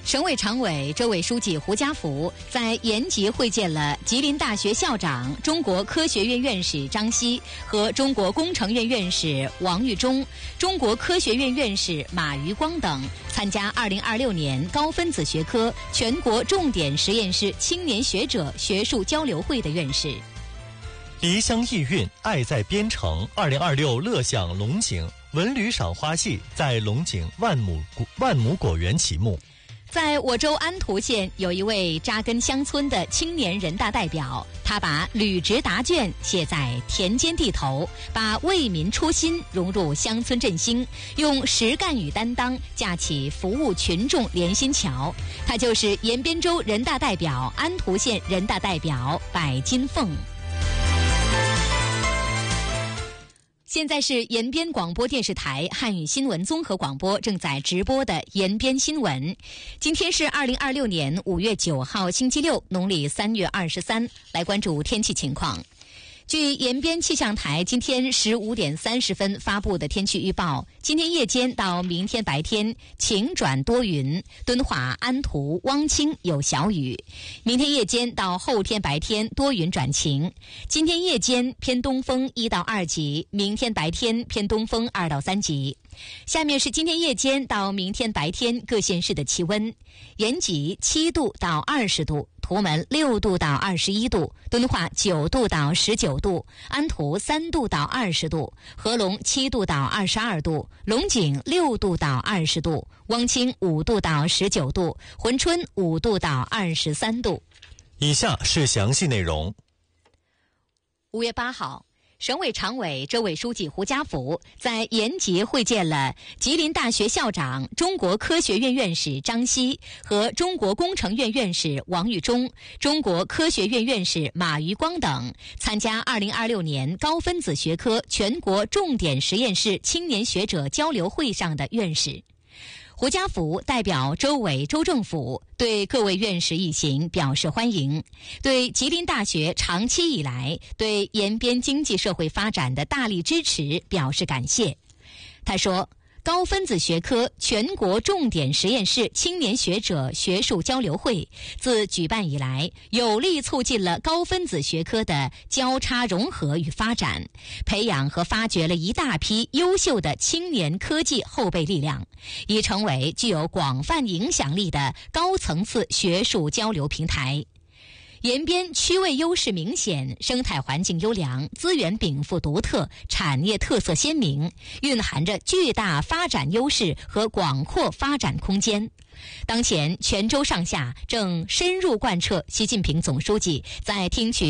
省委常委、州委书记胡家福在延吉会见了吉林大学校长、中国科学院院士张希和中国工程院院士王玉忠、中国科学院院士马余光等参加2026年高分子学科全国重点实验室青年学者学术交流会的院士。 离乡意韵，爱在边城2026乐享龙井文旅赏花戏在龙井万亩果园启幕。 在我州安图县有一位扎根乡村的青年人大代表，他把履职答卷写在田间地头，把为民初心融入乡村振兴，用实干与担当架起服务群众连心桥。他就是延边州人大代表、安图县人大代表柏金凤。现在是延边广播电视台汉语新闻综合广播正在直播的延边新闻。今天是2026年5月9号星期六，农历3月23，来关注天气情况。据延边气象台今天15点30分发布的天气预报，今天夜间到明天白天晴转多云，敦化、安图、汪清有小雨。明天夜间到后天白天多云转晴，今天夜间偏东风1到2级，明天白天偏东风2到3级。下面是今天夜间到明天白天各县市的气温：延吉7度到20度，图门6度到21度，敦化9度到19度，安图3度到20度，合龙7度到22度，龙井6度到20度，汪清5度到19度，珲春5度到23度。 以下是详细内容。 5月8号。省委常委、州委书记胡家福在延吉会见了吉林大学校长、中国科学院院士张希和中国工程院院士王玉忠、中国科学院院士马余光等参加2026年高分子学科全国重点实验室青年学者交流会上的院士。胡家福代表州委州政府对各位院士一行表示欢迎，对吉林大学长期以来对延边经济社会发展的大力支持表示感谢。他说，高分子学科全国重点实验室青年学者学术交流会自举办以来，有力促进了高分子学科的交叉融合与发展，培养和发掘了一大批优秀的青年科技后备力量，已成为具有广泛影响力的高层次学术交流平台。延边区位优势明显，生态环境优良，资源禀赋独特，产业特色鲜明，蕴含着巨大发展优势和广阔发展空间。当前，全州上下正深入贯彻习近平总书记在听取